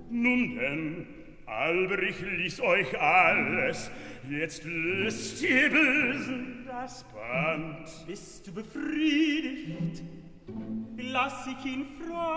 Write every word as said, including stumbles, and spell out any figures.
Nun denn, Alberich ließ euch alles, jetzt löst ihr Bösen das Band. Bist du befriedigt? Lass ich ihn frei.